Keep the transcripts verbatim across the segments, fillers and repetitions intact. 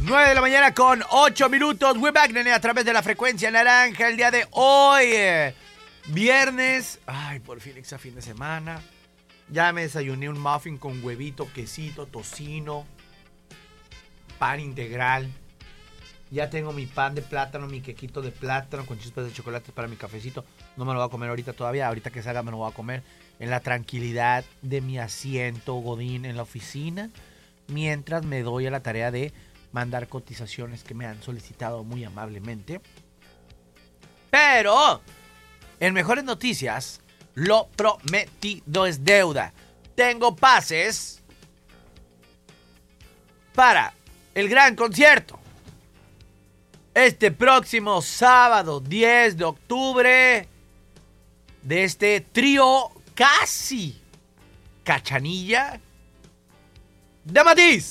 nueve de la mañana con ocho minutos. We're back, nene, a través de la frecuencia naranja. El día de hoy, eh, viernes. Ay, por fin, exa fin de semana. Ya me desayuné un muffin con huevito, quesito, tocino, pan integral. Ya tengo mi pan de plátano, mi quequito de plátano con chispas de chocolate para mi cafecito. No me lo voy a comer ahorita todavía. Ahorita que salga me lo voy a comer en la tranquilidad de mi asiento godín en la oficina, mientras me doy a la tarea de mandar cotizaciones que me han solicitado muy amablemente. Pero, en mejores noticias, lo prometido es deuda. Tengo pases para el gran concierto este próximo sábado diez de octubre de este trío casi cachanilla de Matiz.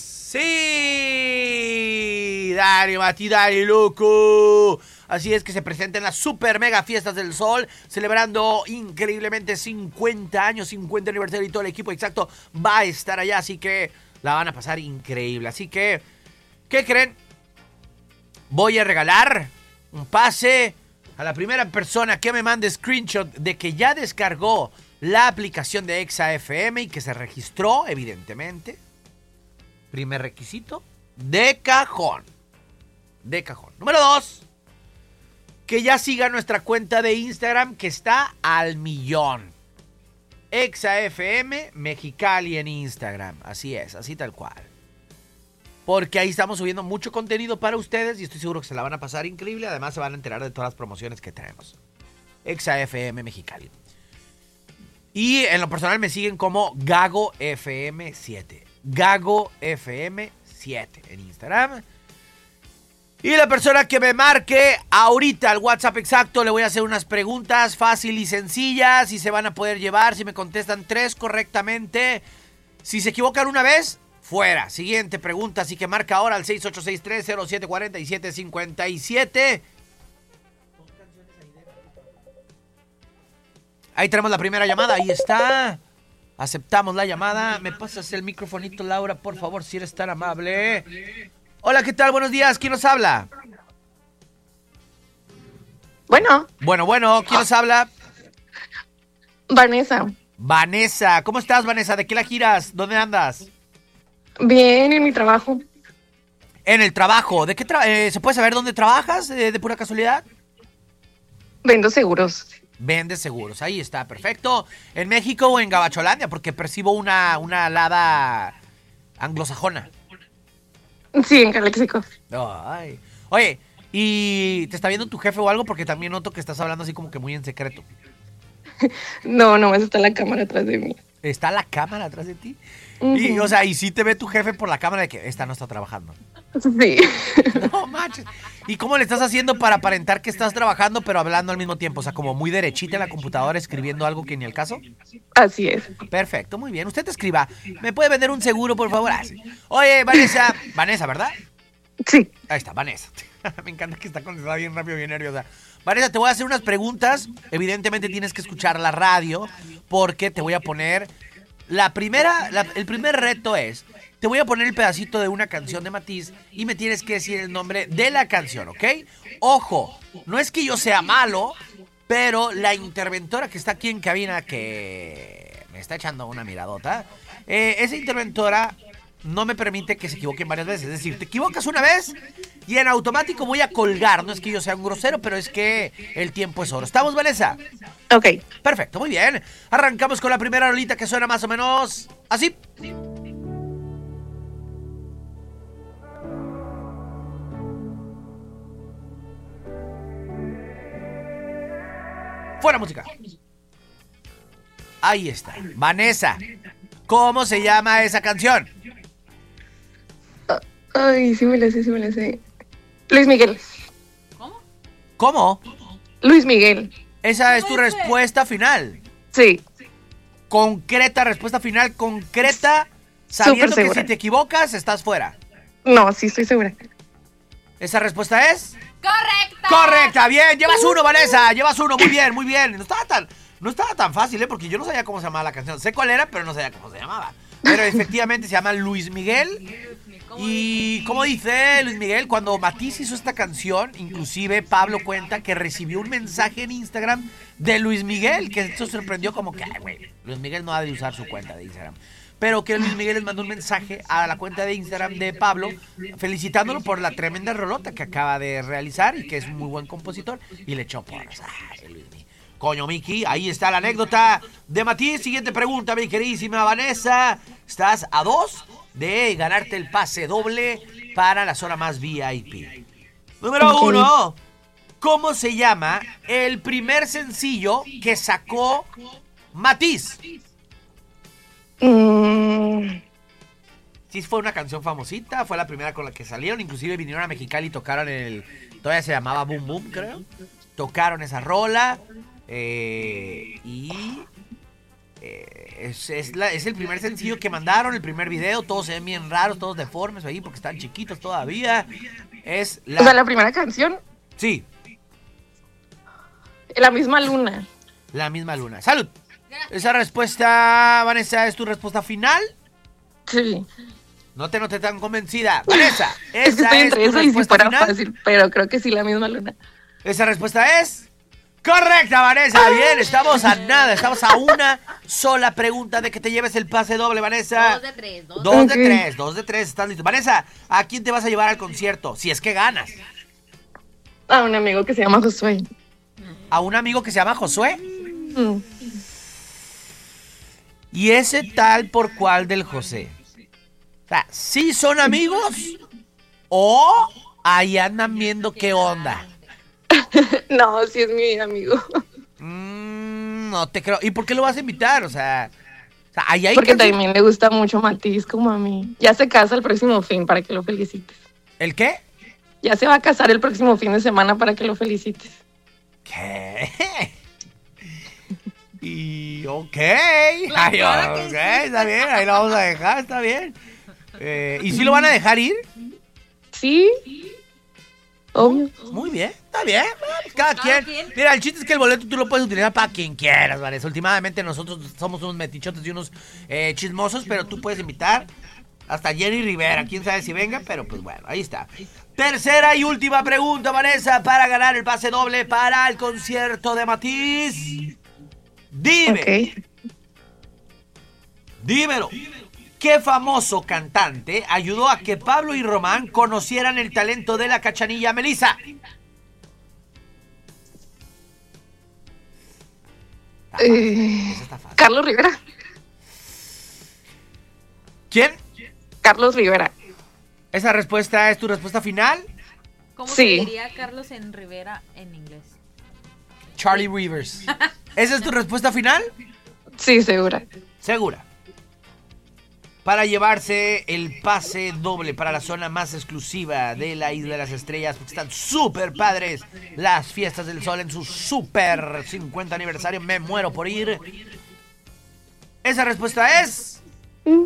Sí, dale Mati, dale loco. Así es que se presentan las super mega fiestas del sol, celebrando increíblemente cincuenta años, cincuenta aniversario, y todo el equipo exacto va a estar allá, así que la van a pasar increíble. Así que, ¿qué creen? Voy a regalar un pase a la primera persona que me mande screenshot de que ya descargó la aplicación de Exa F M y que se registró, evidentemente. Primer requisito, de cajón. De cajón. Número dos, que ya siga nuestra cuenta de Instagram, que está al millón. Exa F M Mexicali en Instagram. Así es, así tal cual. Porque ahí estamos subiendo mucho contenido para ustedes y estoy seguro que se la van a pasar increíble. Además se van a enterar de todas las promociones que traemos. Exa F M Mexicali. Y en lo personal me siguen como Gago F M siete. Gago F M siete en Instagram. Y la persona que me marque ahorita al WhatsApp exacto, le voy a hacer unas preguntas fácil y sencillas y se van a poder llevar. Si me contestan tres correctamente, si se equivocan una vez, fuera. Siguiente pregunta, así que marca ahora al seis ocho seis tres cero siete cuatro siete cinco siete. Ahí tenemos la primera llamada, ahí está. Aceptamos la llamada. ¿Me pasas el microfonito, Laura, por favor, si eres tan amable? Hola, ¿qué tal? Buenos días, ¿quién nos habla? Bueno. Bueno, bueno, ¿quién nos habla? Vanessa. Vanessa, ¿cómo estás, Vanessa? ¿De qué la giras? ¿Dónde andas? Bien, en mi trabajo. En el trabajo. ¿De qué tra- eh, ¿Se puede saber dónde trabajas, eh, de pura casualidad? Vendo seguros. Vendes seguros, ahí está, perfecto. ¿En México o en Gabacholandia? Porque percibo una, una alada anglosajona. Sí, en Calexico. Ay. Oye, ¿y te está viendo tu jefe o algo? Porque también noto que estás hablando así como que muy en secreto. No, nomás está la cámara atrás de mí. ¿Está la cámara atrás de ti? Uh-huh. Y, o sea, y sí te ve tu jefe por la cámara de que esta no está trabajando. Sí. No manches. ¿Y cómo le estás haciendo para aparentar que estás trabajando pero hablando al mismo tiempo? O sea, como muy derechita en la computadora escribiendo algo que ni el caso. Así es. Perfecto, muy bien. Usted te escriba. ¿Me puede vender un seguro, por favor? Ah, sí. Oye, Vanessa. Vanessa, ¿verdad? Sí. Ahí está, Vanessa. Me encanta que está contestada bien rápido, bien nerviosa. Vanessa, te voy a hacer unas preguntas. Evidentemente tienes que escuchar la radio porque te voy a poner... La primera, la, el primer reto es, te voy a poner el pedacito de una canción de Matiz y me tienes que decir el nombre de la canción, ¿ok? Ojo, no es que yo sea malo, pero la interventora que está aquí en cabina, que me está echando una miradota, eh, esa interventora no me permite que se equivoquen varias veces. Es decir, te equivocas una vez y en automático voy a colgar. No es que yo sea un grosero, pero es que el tiempo es oro. ¿Estamos, Vanessa? Ok. Perfecto, muy bien. Arrancamos con la primera rolita que suena más o menos así. Fuera música. Ahí está. Vanessa, ¿cómo se llama esa canción? Ay, sí me la sé, sí me la sé. Luis Miguel. ¿Cómo? ¿Cómo? Luis Miguel. Esa es tu respuesta final. Sí. Concreta, respuesta final, concreta, sabiendo que si te equivocas, estás fuera. No, sí estoy segura. ¿Esa respuesta es? ¡Correcta! ¡Correcta! Bien, llevas uno, Vanessa, llevas uno, muy bien, muy bien. No estaba tan, no estaba tan fácil, ¿eh? Porque yo no sabía cómo se llamaba la canción. Sé cuál era, pero no sabía cómo se llamaba. Pero efectivamente se llama Luis Miguel. Y como dice Luis Miguel, cuando Matiz hizo esta canción, inclusive Pablo cuenta que recibió un mensaje en Instagram de Luis Miguel, que esto sorprendió como que, ay, güey, Luis Miguel no ha de usar su cuenta de Instagram. Pero que Luis Miguel les mandó un mensaje a la cuenta de Instagram de Pablo felicitándolo por la tremenda rolota que acaba de realizar y que es un muy buen compositor y le echó porras. Ay, Luis Miguel. Coño, Miki, ahí está la anécdota de Matiz. Siguiente pregunta, mi queridísima Vanessa. Estás a dos de ganarte el pase doble para la zona más V I P. Número Ok. uno. ¿Cómo se llama el primer sencillo que sacó Matiz? Mm, Sí, fue una canción famosita, fue la primera con la que salieron, inclusive vinieron a Mexicali y tocaron el, todavía se llamaba Boom Boom, creo, tocaron esa rola, eh, y eh, es, es, la- es el primer sencillo que mandaron, el primer video, todos se ven bien raros, todos deformes ahí porque están chiquitos todavía, es la... o sea, la primera canción, Sí, la misma luna. la misma luna. ¡Salud! Esa respuesta, Vanessa, ¿es tu respuesta final? Sí. No te noté tan convencida. Vanessa, Es que ¿esa estoy es entre tu eso y si respuesta fuera final? fácil, pero creo que sí, la misma luna. Esa respuesta es correcta, Vanessa. Bien, estamos a nada, estamos a una sola pregunta de que te lleves el pase doble, Vanessa. Dos de tres, dos. Dos de Ok. tres, dos de tres, estás listo. Vanessa, ¿a quién te vas a llevar al concierto? Si es que ganas. A un amigo que se llama Josué. A un amigo que se llama Josué. Mm, Y ese tal por cual del José. O sea, ¿sí son amigos? ¿O ahí andan viendo qué onda? No, sí es mi amigo. Mm, no te creo. ¿Y por qué lo vas a invitar? O sea, o sea ahí hay Porque canción- también le gusta mucho Matiz como a mí. Ya se casa el próximo fin para que lo felicites. ¿El qué? Ya se va a casar el próximo fin de semana para que lo felicites. ¿Qué? Y ok. Ay, Claro que ok, sí. está bien, ahí lo vamos a dejar, está bien. Eh, ¿Y si lo van a dejar ir? Sí, obvio. Muy bien, está bien. ah, pues cada, Cada quien. quien. Mira, el chiste es que el boleto tú lo puedes utilizar para quien quieras, ¿vale? Últimamente nosotros somos unos metichotes y unos eh, chismosos, pero tú puedes invitar hasta Jenny Rivera. Quién sabe si venga, pero pues bueno, ahí está. Tercera y última pregunta, Vanessa, para ganar el pase doble para el concierto de Matiz. Dime, Ok. dímelo. ¿Qué famoso cantante ayudó a que Pablo y Román conocieran el talento de la Cachanilla Melissa? Está fácil, Eh, esa está fácil. Carlos Rivera. ¿Quién? Carlos Rivera. ¿Esa respuesta es tu respuesta final? ¿Cómo Sí. se diría Carlos en Rivera en inglés? Charlie Rivers. ¿Esa es tu respuesta final? Sí, segura. Segura. Para llevarse el pase doble para la zona más exclusiva de la Isla de las Estrellas, porque están súper padres las fiestas del sol en su súper cincuenta aniversario. Me muero por ir. Esa respuesta es... Mm.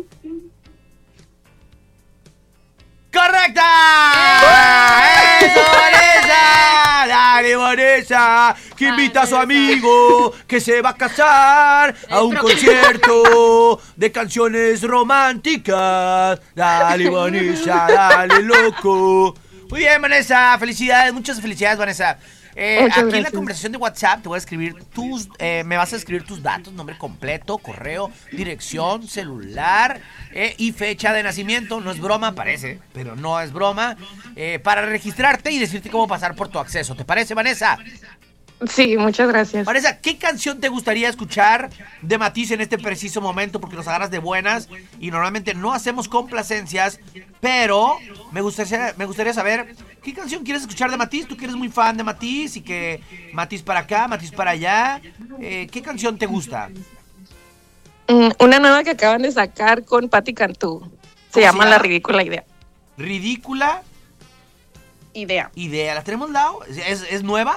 ¡correcta! ¡Eso, Vanessa! ¡Dale, Vanessa! Que invita a su amigo que se va a casar a un concierto de canciones románticas. ¡Dale, Vanessa! ¡Dale, loco! Muy bien, Vanessa. Felicidades, muchas felicidades, Vanessa. Eh, Muchas aquí en la gracias. conversación de WhatsApp te voy a escribir tus, eh, me vas a escribir tus datos, nombre completo, correo, dirección, celular eh, y fecha de nacimiento. No es broma, parece, pero no es broma. eh, para registrarte y decirte cómo pasar por tu acceso. ¿Te parece, Vanessa? Sí, muchas gracias. Vanessa, ¿qué canción te gustaría escuchar de Matiz en este preciso momento? Porque nos agarras de buenas y normalmente no hacemos complacencias, pero me gustaría, me gustaría saber qué canción quieres escuchar de Matiz. Tú que eres muy fan de Matiz y que Matiz para acá, Matiz para allá. Eh, ¿Qué canción te gusta? Mm, una nueva que acaban de sacar con Patti Cantú. Se se llama llama? La Ridícula Idea. Ridícula Idea. idea. ¿La tenemos al lado? ¿Es, es, es nueva?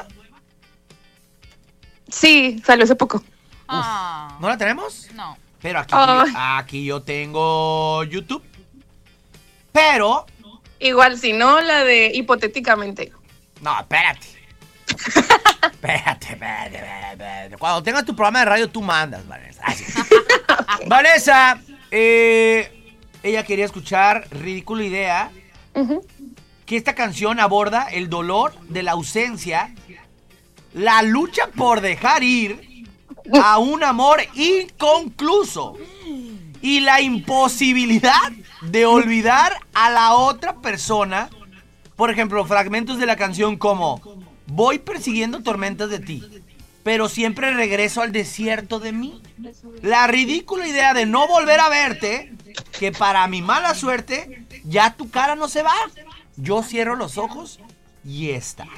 Sí, salió hace poco. Ah, ¿No la tenemos? no. Pero aquí, Ay. aquí yo tengo YouTube. Pero... Igual, si no, la de Hipotéticamente. No, espérate. espérate, espérate, espérate, espérate. Cuando tengas tu programa de radio, tú mandas, Vanessa. Ah, sí. Vanessa, eh, ella quería escuchar Ridícula Idea, Ujú. que esta canción aborda el dolor de la ausencia, la lucha por dejar ir a un amor inconcluso y la imposibilidad de olvidar a la otra persona. Por ejemplo, fragmentos de la canción como: voy persiguiendo tormentas de ti, pero siempre regreso al desierto de mí. La ridícula idea de no volver a verte, que para mi mala suerte ya tu cara no se va. Yo cierro los ojos y estás.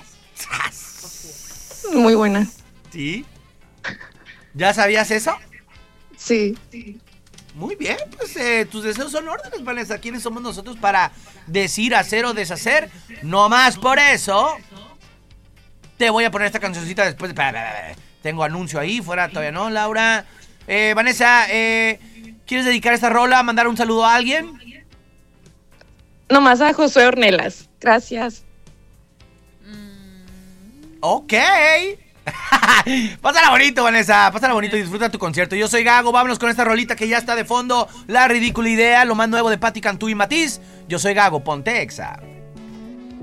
Muy buena. ¿Sí? ¿Ya sabías eso? Sí. Muy bien, pues eh, tus deseos son órdenes, Vanessa. ¿Quiénes somos nosotros para decir, hacer o deshacer? No más por eso te voy a poner esta cancioncita después. De... Tengo anuncio ahí, fuera todavía no, Laura. Eh, Vanessa, eh, ¿quieres dedicar esta rola, mandar un saludo a alguien? Nomás a Josué Ornelas. Gracias. Ok. Pásala bonito, Vanessa. Pásala bonito y disfruta tu concierto. Yo soy Gago. Vámonos con esta rolita que ya está de fondo. La ridícula idea, lo más nuevo de Patti Cantú y Matiz. Yo soy Gago. Ponte Exa.